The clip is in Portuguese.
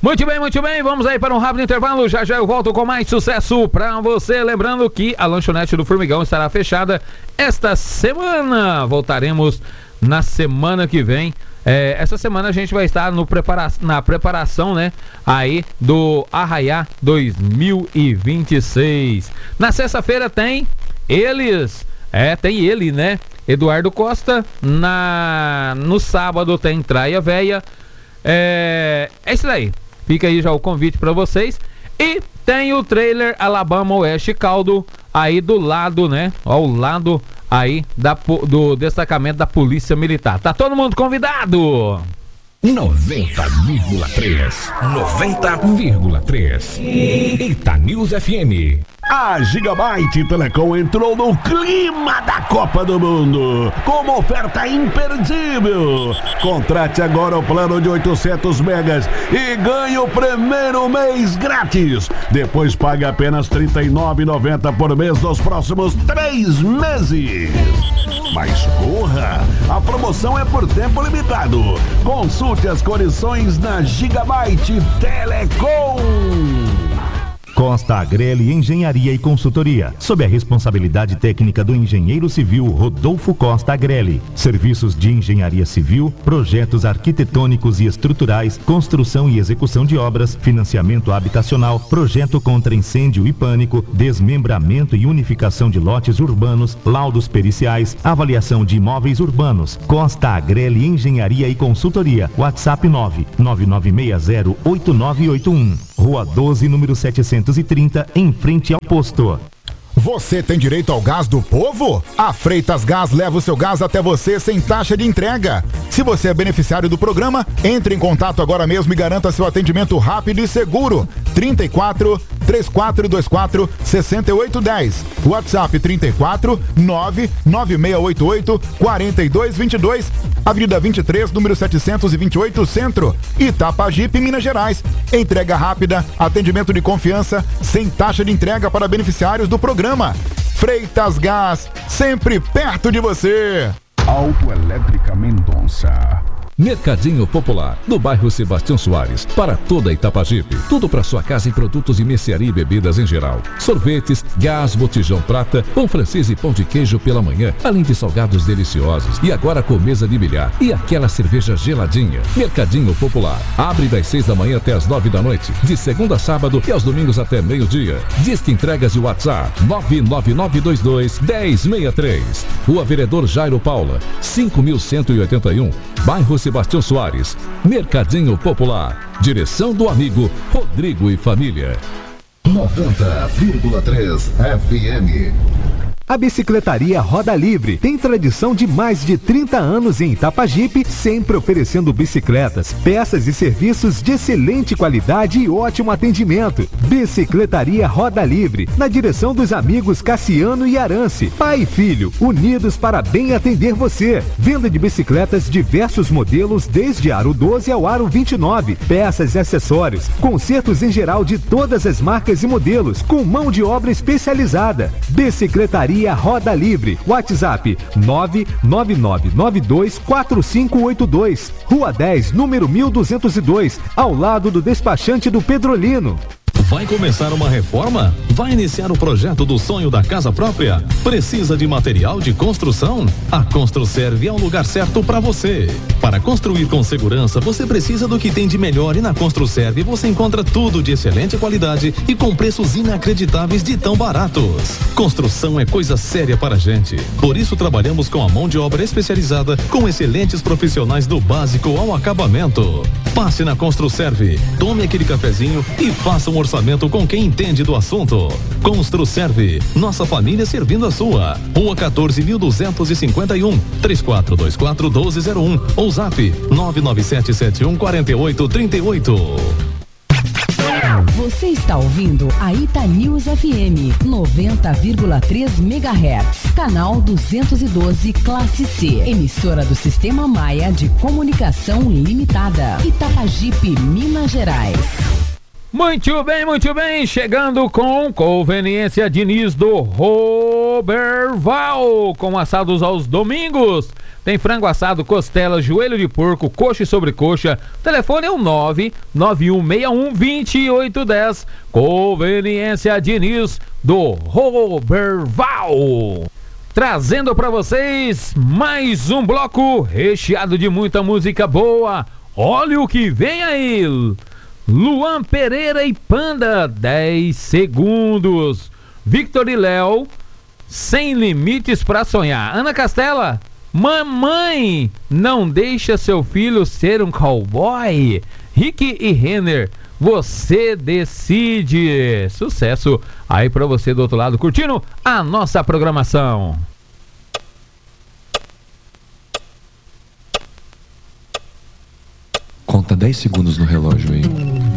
Muito bem, vamos aí para um rápido intervalo, já eu volto com mais sucesso pra você, lembrando que a lanchonete do Formigão estará fechada esta semana, voltaremos na semana que vem. Essa semana a gente vai estar na preparação, né, aí do Arraiá 2026. Na sexta-feira tem ele, né, Eduardo Costa. No sábado tem Traia Véia. É isso daí. Fica aí já o convite para vocês. E tem o trailer Alabama Oeste Caldo aí do lado, né? Ao lado aí do destacamento da Polícia Militar. Tá todo mundo convidado? 90,3 Eita News FM. A Gigabyte Telecom entrou no clima da Copa do Mundo com uma oferta imperdível. Contrate agora o plano de 800 megas e ganhe o primeiro mês grátis. Depois pague apenas R$ 39,90 por mês nos próximos 3 meses. Mas corra, a promoção é por tempo limitado. Consulte as condições na Gigabyte Telecom. Costa Agrelli Engenharia e Consultoria, sob a responsabilidade técnica do engenheiro civil Rodolfo Costa Agrelli. Serviços de engenharia civil, projetos arquitetônicos e estruturais, construção e execução de obras, financiamento habitacional, projeto contra incêndio e pânico, desmembramento e unificação de lotes urbanos, laudos periciais, avaliação de imóveis urbanos. Costa Agrelli Engenharia e Consultoria. WhatsApp 999608981. Rua 12, número 730, em frente ao posto. Você tem direito ao gás do povo? A Freitas Gás leva o seu gás até você sem taxa de entrega. Se você é beneficiário do programa, entre em contato agora mesmo e garanta seu atendimento rápido e seguro. 34 3424 6810. WhatsApp 34 99688 4222. Avenida 23, número 728, Centro. Itapajipe, Minas Gerais. Entrega rápida, atendimento de confiança, sem taxa de entrega para beneficiários do programa. Freitas Gás, sempre perto de você. Autoelétrica Mendonça. Mercadinho Popular, no bairro Sebastião Soares, para toda Itapajipe. Tudo para sua casa em produtos de mercearia e bebidas em geral. Sorvetes, gás, botijão prata, pão francês e pão de queijo pela manhã, além de salgados deliciosos. E agora com mesa de bilhar e aquela cerveja geladinha. Mercadinho Popular, abre das 6 da manhã até as 9 da noite, de segunda a sábado e aos domingos até meio-dia. Disque entregas e WhatsApp 99922-1063. Rua Vereador Jairo Paula, 5181, bairro Sebastião Soares. Mercadinho Popular. Direção do amigo Rodrigo e família. 90,3 FM. A Bicicletaria Roda Livre tem tradição de mais de 30 anos em Itapajipe, sempre oferecendo bicicletas, peças e serviços de excelente qualidade e ótimo atendimento. Bicicletaria Roda Livre, na direção dos amigos Cassiano e Arance. Pai e filho, unidos para bem atender você. Venda de bicicletas diversos modelos, desde aro 12 ao aro 29. Peças e acessórios, consertos em geral de todas as marcas e modelos, com mão de obra especializada. Bicicletaria Roda Livre. WhatsApp 999924582. Rua 10, número 1202, ao lado do despachante do Pedrolino. Vai começar uma reforma? Vai iniciar o projeto do sonho da casa própria? Precisa de material de construção? A Construserve é o lugar certo para você. Para construir com segurança, você precisa do que tem de melhor, e na Construserve você encontra tudo de excelente qualidade e com preços inacreditáveis de tão baratos. Construção é coisa séria para a gente. Por isso trabalhamos com a mão de obra especializada, com excelentes profissionais do básico ao acabamento. Passe na Construserve, tome aquele cafezinho e faça um orçamento com quem entende do assunto. Construserve, nossa família servindo a sua. Rua 14.251, 3424-1201 ou zap 997714838. Você está ouvindo a Ita News FM 90,3 MHz, canal 212 classe C, emissora do Sistema Maia de Comunicação Limitada, Itapajipe, Minas Gerais. Muito bem, chegando com conveniência Diniz do Roberval, com assados aos domingos, tem frango assado, costela, joelho de porco, coxa e sobrecoxa. O telefone é o 991612810. Conveniência Diniz do Roberval. Trazendo para vocês mais um bloco recheado de muita música boa. Olha o que vem aí. Luan Pereira e Panda, 10 segundos. Victor e Léo, Sem Limites pra Sonhar. Ana Castela, Mamãe, Não Deixa Seu Filho Ser um Cowboy. Rick e Renner, Você Decide. Sucesso aí pra você do outro lado, curtindo a nossa programação. Conta 10 segundos no relógio aí.